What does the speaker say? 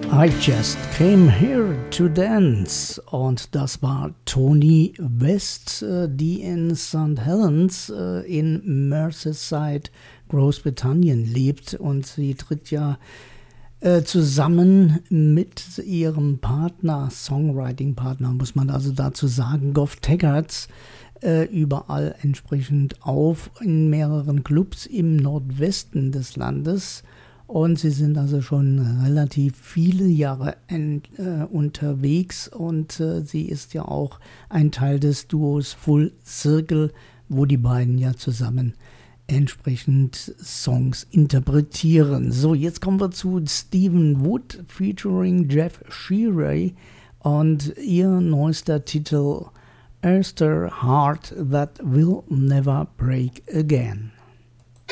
I just came here to dance und das war Toni West, die in St. Helens in Merseyside, Großbritannien lebt und sie tritt ja zusammen mit ihrem Partner, Songwriting-Partner, muss man also dazu sagen, Goff Taggarts, überall entsprechend auf in mehreren Clubs im Nordwesten des Landes. Und sie sind also schon relativ viele Jahre unterwegs und sie ist ja auch ein Teil des Duos Full Circle, wo die beiden ja zusammen entsprechend Songs interpretieren. So, jetzt kommen wir zu Stephen Wood featuring Jeff Shearay und ihr neuester Titel Earth's Heart That Will Never Break Again.